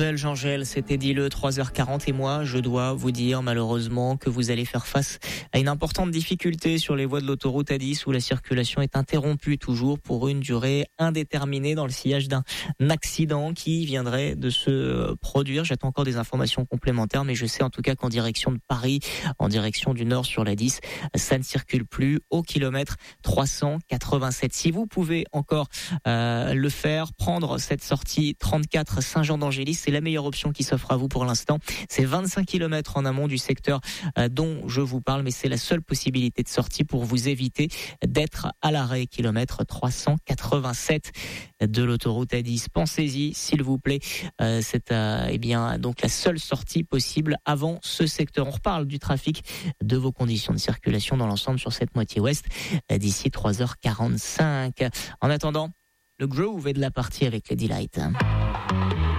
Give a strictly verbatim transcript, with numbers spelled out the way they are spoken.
Belge Angèle, c'était dit le trois heures quarante et moi, je dois vous dire malheureusement que vous allez faire face à une importante difficulté sur les voies de l'autoroute A dix où la circulation est interrompue toujours pour une durée indéterminée dans le sillage d'un accident qui viendrait de se produire. J'attends encore des informations complémentaires, mais je sais en tout cas qu'en direction de Paris, en direction du nord sur l'A dix, ça ne circule plus au kilomètre trois cent quatre-vingt-sept. Si vous pouvez encore euh, le faire, prendre cette sortie trente-quatre Saint-Jean-d'Angélis, c'est la meilleure option qui s'offre à vous pour l'instant. C'est vingt-cinq kilomètres en amont du secteur euh, dont je vous parle, mais c'est la seule possibilité de sortie pour vous éviter d'être à l'arrêt. Kilomètre trois cent quatre-vingt-sept de l'autoroute A dix. Pensez-y, s'il vous plaît. Euh, c'est euh, eh bien donc la seule sortie possible avant ce secteur. On reparle du trafic, de vos conditions de circulation dans l'ensemble sur cette moitié ouest euh, d'ici trois heures quarante-cinq. En attendant, le groove est de la partie avec les Delight.